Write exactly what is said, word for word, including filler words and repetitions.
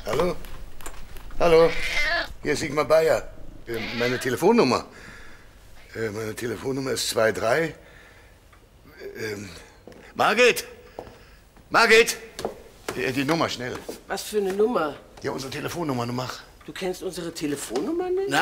Hallo? Hallo? Hier ist Sigmar Bayer. Äh, meine Telefonnummer. Äh, meine Telefonnummer ist zwei drei. Ähm, Margit! Margit! Äh, die Nummer, schnell. Was für eine Nummer? Ja, unsere Telefonnummer, du mach. Du kennst unsere Telefonnummer nicht? Nein.